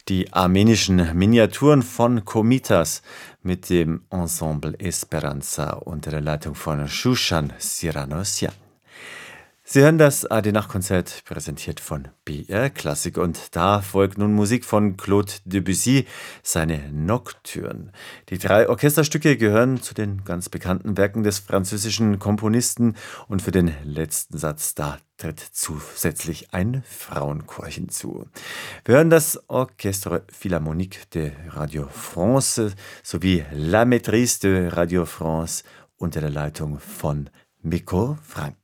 Die armenischen Miniaturen von Komitas mit dem Ensemble Esperanza unter der Leitung von Shushan Siranosyan. Sie hören das AD-Nachtkonzert, präsentiert von BR Klassik, und da folgt nun Musik von Claude Debussy, seine Nocturne. Die 3 Orchesterstücke gehören zu den ganz bekannten Werken des französischen Komponisten, und für den letzten Satz, da tritt zusätzlich ein Frauenchor hinzu. Wir hören das Orchestre Philharmonique de Radio France sowie La Maîtrise de Radio France unter der Leitung von Mikko Frank.